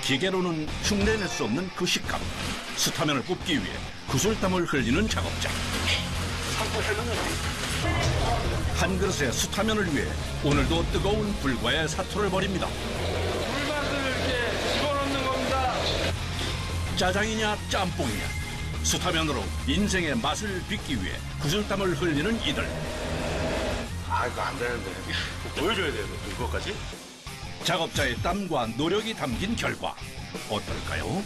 기계로는 흉내낼 수 없는 그 식감. 수타면을 굽기 위해 구슬땀을 흘리는 작업자. 한 그릇의 수타면을 위해 오늘도 뜨거운 불과의 사투를 벌입니다. 물맛을 이렇게 집어넣는 겁니다. 짜장이냐 짬뽕이냐, 수타면으로 인생의 맛을 빚기 위해 구슬땀을 흘리는 이들. 이거 안 되는데. 보여줘야 돼요, 이거까지? 작업자의 땀과 노력이 담긴 결과 어떨까요?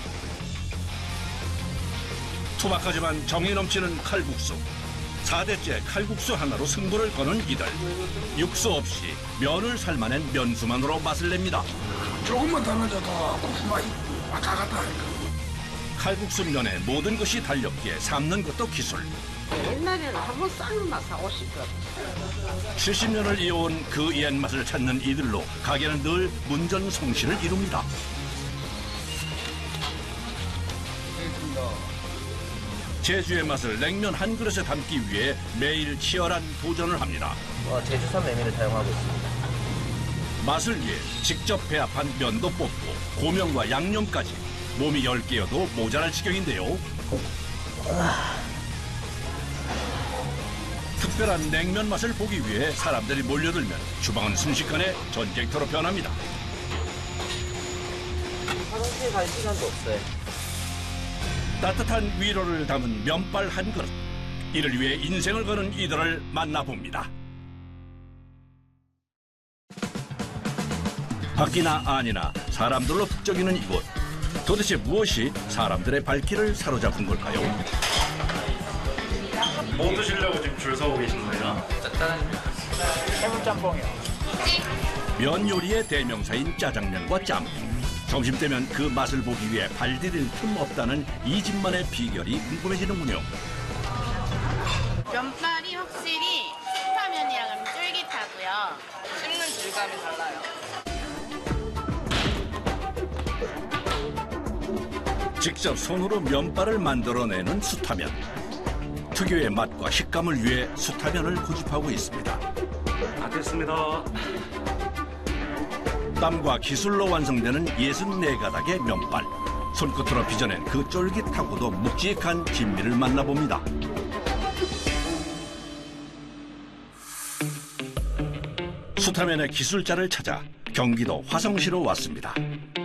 투박하지만 정이 넘치는 칼국수. 4대째 칼국수 하나로 승부를 거는 이들. 육수 없이 면을 삶아낸 면수만으로 맛을 냅니다. 조금만 더 넣어도 국수 맛이 아까같다. 칼국수 면에 모든 것이 달렸기에 삶는 것도 기술. 옛날에는 한번 삶은 맛 사고 싶거든. 70년을 이어온 그 옛맛을 찾는 이들로 가게는 늘 문전성시를 이룹니다. 제주의 맛을 냉면 한 그릇에 담기 위해 매일 치열한 도전을 합니다. 제주산 메밀을 사용하고 있습니다. 맛을 위해 직접 배합한 면도 뽑고 고명과 양념까지 몸이 10개여도 모자랄 지경인데요. 특별한 냉면 맛을 보기 위해 사람들이 몰려들면 주방은 순식간에 전쟁터로 변합니다. 화장실 갈 시간도 없어요. 따뜻한 위로를 담은 면발 한 그릇. 이를 위해 인생을 거는 이들을 만나봅니다. 밖이나 안이나 사람들로 북적이는 이곳. 도대체 무엇이 사람들의 발길을 사로잡은 걸까요? 뭐 드시려고 지금 줄 서고 계신 거예요? 해물짬뽕이요. 면 요리의 대명사인 짜장면과 짬뽕. 점심때면 그 맛을 보기 위해 발디딜 틈 없다는 이 집만의 비결이 궁금해지는군요. 면발이 확실히 수타면이랑은 쫄깃하고요. 씹는 질감이 달라요. 직접 손으로 면발을 만들어내는 수타면. 특유의 맛과 식감을 위해 수타면을 고집하고 있습니다. 다 됐습니다. 땀과 기술로 완성되는 64가닥의 면발. 손끝으로 빚어낸 그 쫄깃하고도 묵직한 진미를 만나봅니다. 수타면의 기술자를 찾아 경기도 화성시로 왔습니다.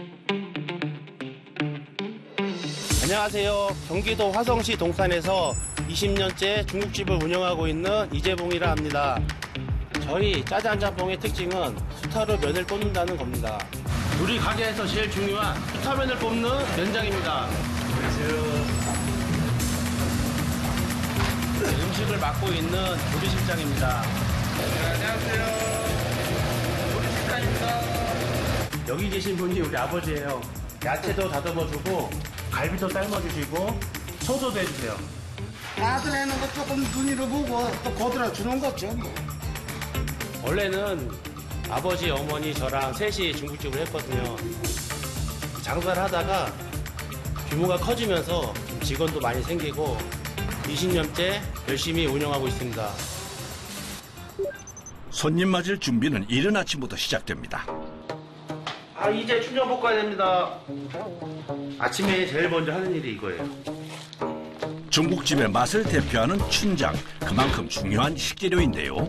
안녕하세요. 경기도 화성시 동산에서 20년째 중국집을 운영하고 있는 이재봉이라 합니다. 저희 짜장짬뽕의 특징은 수타로 면을 뽑는다는 겁니다. 우리 가게에서 제일 중요한 수타면을 뽑는 면장입니다. 음식을 맡고 있는 조리실장입니다. 안녕하세요. 조리실장입니다. 여기 계신 분이 우리 아버지예요. 야채도 다듬어주고 갈비도 삶아주시고 청소도 해주세요. 아들애는 거 조금 눈으로 보고 또 거들어 주는 거죠. 원래는 아버지, 어머니, 저랑 셋이 중국집을 했거든요. 장사를 하다가 규모가 커지면서 직원도 많이 생기고 20년째 열심히 운영하고 있습니다. 손님 맞을 준비는 이른 아침부터 시작됩니다. 이제 춘장 볶아야 됩니다. 아침에 제일 먼저 하는 일이 이거예요. 중국집의 맛을 대표하는 춘장. 그만큼 중요한 식재료인데요.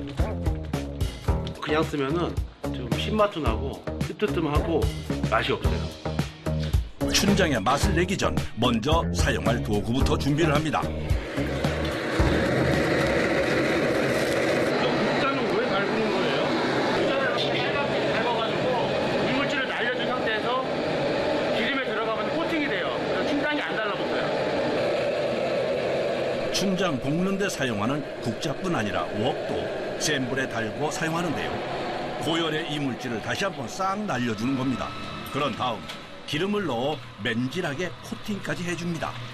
그냥 쓰면은 좀 신맛도 나고 뜨뜻하고 맛이 없어요. 춘장의 맛을 내기 전 먼저 사용할 도구부터 준비를 합니다. 국자는 왜 밟는 거예요? 국자는 빨갛게 밟아가지고 이물질을 날려준 상태에서 기름에 들어가면 코팅이 돼요. 그래서 춘장이 안 달라붙어요. 춘장 볶는 데 사용하는 국자뿐 아니라 웍도 센 불에 달고 사용하는데요. 고열의 이물질을 다시 한번 싹 날려주는 겁니다. 그런 다음 기름을 넣어 맨질하게 코팅까지 해줍니다.